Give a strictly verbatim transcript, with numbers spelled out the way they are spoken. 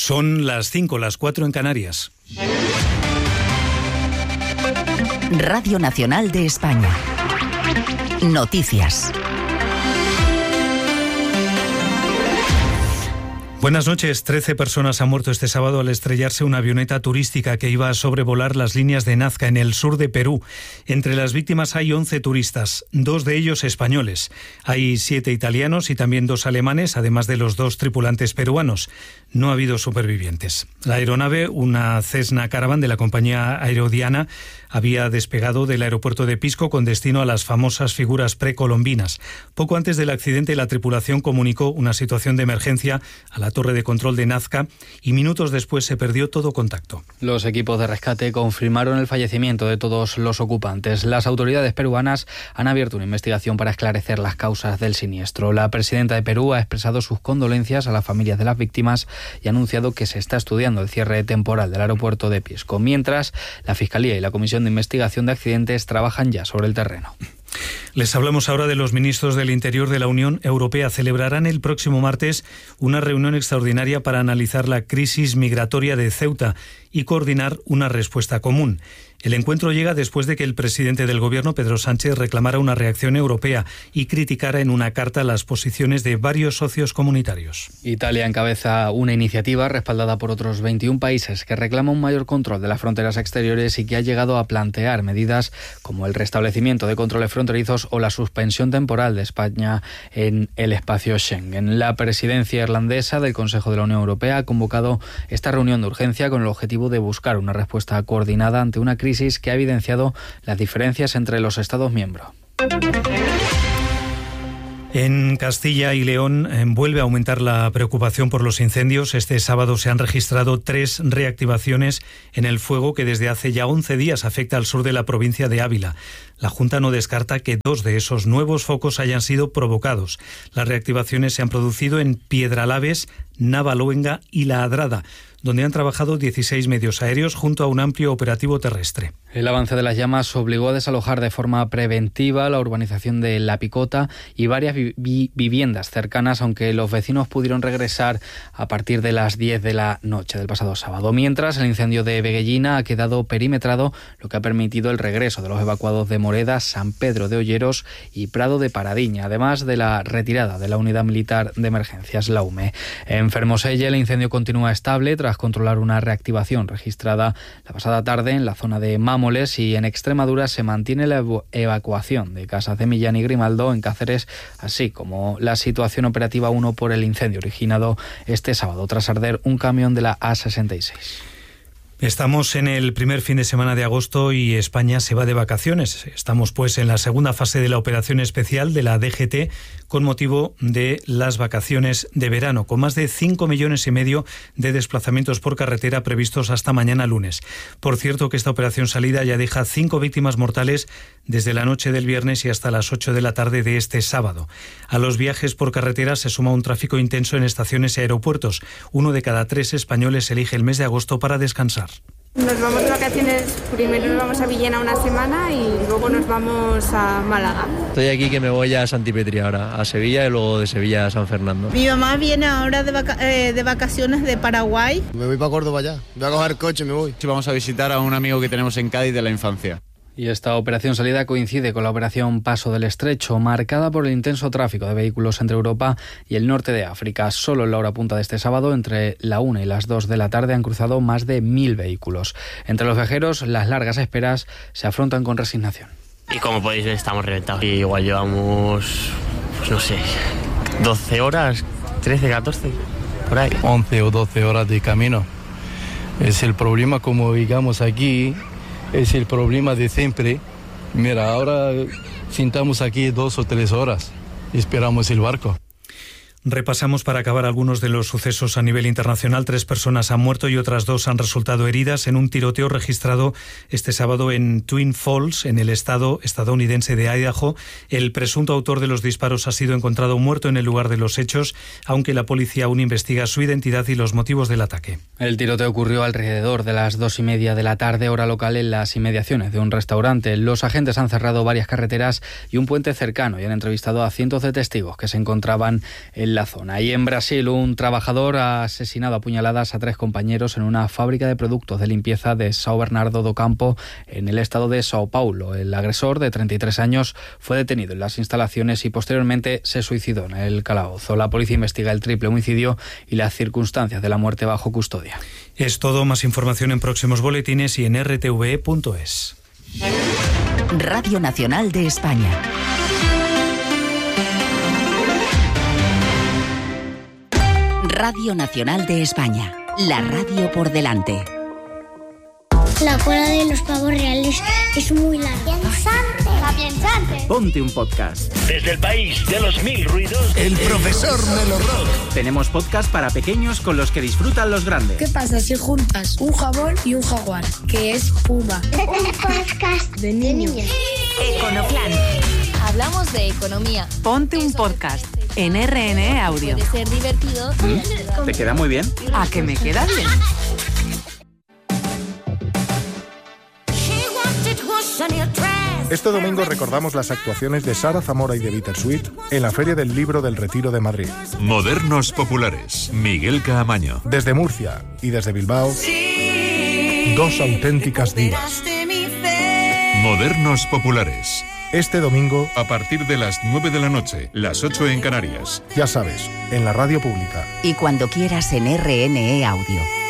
Son las cinco, las cuatro en Canarias. Radio Nacional de España. Noticias. Buenas noches. Trece personas han muerto este sábado al estrellarse una avioneta turística que iba a sobrevolar las líneas de Nazca en el sur de Perú. Entre las víctimas hay once turistas, dos de ellos españoles. Hay siete italianos y también dos alemanes, además de los dos tripulantes peruanos. No ha habido supervivientes. La aeronave, una Cessna Caravan de la compañía Aerodiana, había despegado del aeropuerto de Pisco con destino a las famosas figuras precolombinas. Poco antes del accidente, la tripulación comunicó una situación de emergencia a la torre de control de Nazca y minutos después se perdió todo contacto. Los equipos de rescate confirmaron el fallecimiento de todos los ocupantes. Las autoridades peruanas han abierto una investigación para esclarecer las causas del siniestro. La presidenta de Perú ha expresado sus condolencias a las familias de las víctimas y ha anunciado que se está estudiando el cierre temporal del aeropuerto de Pisco. Mientras, la Fiscalía y la Comisión de Investigación de Accidentes trabajan ya sobre el terreno. Les hablamos ahora de los ministros del Interior de la Unión Europea. Celebrarán el próximo martes una reunión extraordinaria para analizar la crisis migratoria de Ceuta y coordinar una respuesta común. El encuentro llega después de que el presidente del Gobierno, Pedro Sánchez, reclamara una reacción europea y criticara en una carta las posiciones de varios socios comunitarios. Italia encabeza una iniciativa respaldada por otros veintiún países que reclama un mayor control de las fronteras exteriores y que ha llegado a plantear medidas como el restablecimiento de controles fronterizos o la suspensión temporal de España en el espacio Schengen. La presidencia irlandesa del Consejo de la Unión Europea ha convocado esta reunión de urgencia con el objetivo de buscar una respuesta coordinada ante una crisis crisis que ha evidenciado las diferencias entre los Estados miembros. En Castilla y León eh, vuelve a aumentar la preocupación por los incendios. Este sábado se han registrado tres reactivaciones en el fuego que desde hace ya once días afecta al sur de la provincia de Ávila. La Junta no descarta que dos de esos nuevos focos hayan sido provocados. Las reactivaciones se han producido en Piedralaves, Navaloenga y La Adrada, donde han trabajado dieciséis medios aéreos junto a un amplio operativo terrestre. El avance de las llamas obligó a desalojar de forma preventiva la urbanización de La Picota y varias vi- vi- viviendas cercanas, aunque los vecinos pudieron regresar a partir de las diez de la noche del pasado sábado. Mientras, el incendio de Veguellina ha quedado perimetrado, lo que ha permitido el regreso de los evacuados de Moreda, San Pedro de Olleros y Prado de Paradiña, además de la retirada de la unidad militar de emergencias, la U M E. En Fermoselle, el incendio continúa estable tras controlar una reactivación registrada la pasada tarde en la zona de Mámoles, y en Extremadura se mantiene la ev- evacuación de casas de Millán y Grimaldo en Cáceres, así como la situación operativa uno por el incendio originado este sábado tras arder un camión de la A sesenta y seis. Estamos en el primer fin de semana de agosto y España se va de vacaciones. Estamos pues en la segunda fase de la operación especial de la D G T con motivo de las vacaciones de verano, con más de cinco millones y medio de desplazamientos por carretera previstos hasta mañana lunes. Por cierto que esta operación salida ya deja cinco víctimas mortales desde la noche del viernes y hasta las ocho de la tarde de este sábado. A los viajes por carretera se suma un tráfico intenso en estaciones y aeropuertos. Uno de cada tres españoles elige el mes de agosto para descansar. Nos vamos de vacaciones, primero nos vamos a Villena una semana y luego nos vamos a Málaga. Estoy aquí que me voy a Santipetri ahora, a Sevilla y luego de Sevilla a San Fernando. Mi mamá viene ahora de, vaca- eh, de vacaciones de Paraguay. Me voy para Córdoba ya, voy a coger coche y me voy. Sí, vamos a visitar a un amigo que tenemos en Cádiz de la infancia. Y esta operación salida coincide con la operación Paso del Estrecho, marcada por el intenso tráfico de vehículos entre Europa y el norte de África. Solo en la hora punta de este sábado, entre la una y las dos de la tarde, han cruzado más de mil vehículos. Entre los viajeros, las largas esperas se afrontan con resignación. Y como podéis ver, estamos reventados. Y igual llevamos, pues no sé, doce horas, trece, catorce, por ahí. once o doce horas de camino. Es el problema, como digamos aquí, es el problema de siempre. Mira, ahora sentamos aquí dos o tres horas, esperamos el barco. Repasamos para acabar algunos de los sucesos a nivel internacional. Tres personas han muerto y otras dos han resultado heridas en un tiroteo registrado este sábado en Twin Falls, en el estado estadounidense de Idaho. El presunto autor de los disparos ha sido encontrado muerto en el lugar de los hechos, aunque la policía aún investiga su identidad y los motivos del ataque. El tiroteo ocurrió alrededor de las dos y media de la tarde, hora local, en las inmediaciones de un restaurante. Los agentes han cerrado varias carreteras y un puente cercano y han entrevistado a cientos de testigos que se encontraban en en la zona. Y en Brasil, un trabajador ha asesinado a puñaladas a tres compañeros en una fábrica de productos de limpieza de São Bernardo do Campo, en el estado de Sao Paulo. El agresor, de treinta y tres años, fue detenido en las instalaciones y posteriormente se suicidó en el calabozo. La policía investiga el triple homicidio y las circunstancias de la muerte bajo custodia. Es todo. Más información en próximos boletines y en r t v e punto es. Radio Nacional de España. Radio Nacional de España. La radio por delante. La cola de los pavos reales es muy larga. Piensante. Ponte un podcast. Desde el país de los mil ruidos, el profesor Melo Rock. Tenemos podcast para pequeños con los que disfrutan los grandes. ¿Qué pasa si juntas un jabón y un jaguar? Que es Puma. Un podcast de niños. Econoplan. Hablamos de economía. Ponte un podcast en R N E Audio. Puede ser divertido. ¿Mm? ¿Te queda muy bien? ¿A que me queda bien? Este domingo recordamos las actuaciones de Sara Zamora y de Bittersweet en la Feria del Libro del Retiro de Madrid. Modernos Populares, Miguel Caamaño. Desde Murcia y desde Bilbao, dos auténticas divas. Modernos Populares. Este domingo, a partir de las nueve de la noche, las ocho en Canarias. Ya sabes, en la radio pública. Y cuando quieras en R N E Audio.